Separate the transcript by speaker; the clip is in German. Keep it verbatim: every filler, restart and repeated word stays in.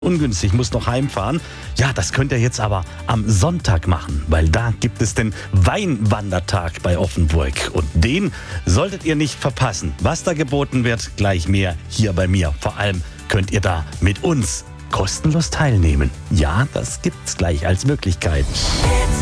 Speaker 1: ungünstig, muss noch heimfahren. Ja, das könnt ihr jetzt aber am Sonntag machen, weil da gibt es den Weinwandertag bei Offenburg. Und den solltet ihr nicht verpassen. Was da geboten wird, gleich mehr hier bei mir. Vor allem könnt ihr da mit uns kostenlos teilnehmen. Ja, das gibt's gleich als Möglichkeit.